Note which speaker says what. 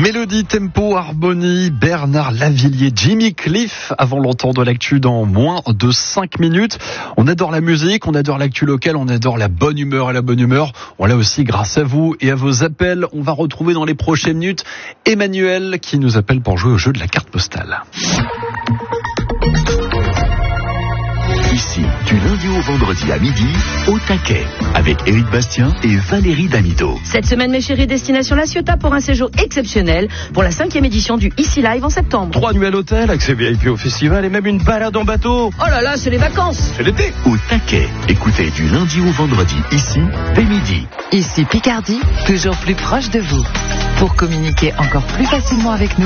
Speaker 1: Mélodie, tempo, harmonie, Bernard Lavilliers, Jimmy Cliff, avant l'entendre l'actu dans moins de 5 minutes. On adore la musique, on adore l'actu locale, on adore la bonne humeur et la bonne humeur. On l'a aussi grâce à vous et à vos appels. On va retrouver dans les prochaines minutes Emmanuel qui nous appelle pour jouer au jeu de la carte postale.
Speaker 2: Ici, du lundi au vendredi à midi, au taquet, avec Éric Bastien et Valérie Damido.
Speaker 3: Cette semaine, mes chéris, destination La Ciotat pour un séjour exceptionnel pour la 5e édition du Ici Live en septembre.
Speaker 4: 3 nuits à l'hôtel, accès VIP au festival et même une balade en bateau.
Speaker 3: Oh là là, c'est les vacances.
Speaker 4: C'est l'été.
Speaker 2: Au taquet, écoutez du lundi au vendredi, ici, dès midi.
Speaker 5: Ici Picardie, toujours plus proche de vous. Pour communiquer encore plus facilement avec nous,